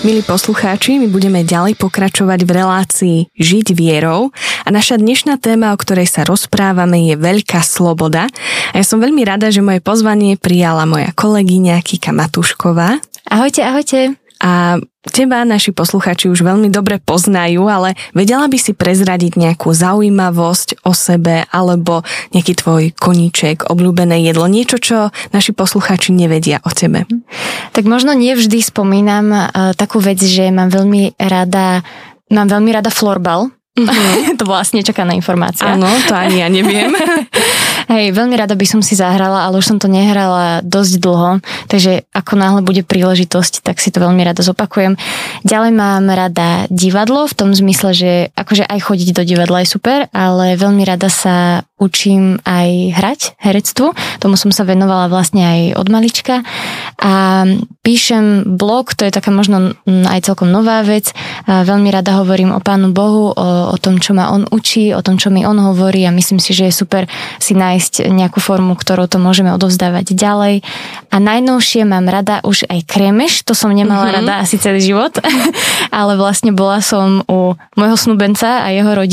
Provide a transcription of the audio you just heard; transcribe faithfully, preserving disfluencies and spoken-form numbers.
Milí poslucháči, my budeme ďalej pokračovať v relácii Žiť vierou a naša dnešná téma, o ktorej sa rozprávame, je veľká sloboda. A ja som veľmi rada, že moje pozvanie prijala moja kolegyňa Kika Matúšková. Ahojte, ahojte. A teba naši poslucháči už veľmi dobre poznajú, ale vedela by si prezradiť nejakú zaujímavosť o sebe alebo nejaký tvoj koníček, obľúbené jedlo, niečo, čo naši poslucháči nevedia o tebe? Tak možno nie vždy spomínam uh, takú vec, že mám veľmi rada, mám veľmi rada florbal. Mm-hmm. To bola asi nečakaná informácia. Áno, to ani ja neviem. Hej, veľmi rada by som si zahrala, ale už som to nehrala dosť dlho, takže ako náhle bude príležitosť, tak si to veľmi rada zopakujem. Ďalej mám rada divadlo, v tom zmysle, že akože aj chodiť do divadla je super, ale veľmi rada sa učím aj hrať, herectvu. Tomu som sa venovala vlastne aj od malička. A píšem blog, to je taká možno aj celkom nová vec. A veľmi rada hovorím o Pánu Bohu, o, o tom, čo ma on učí, o tom, čo mi on hovorí a myslím si, že je super si nájsť nejakú formu, ktorou to môžeme odovzdávať ďalej. A najnovšie mám rada už aj krémeš, to som nemala mm-hmm. rada asi celý život, ale vlastne bola som u môjho snúbenca a jeho rodiny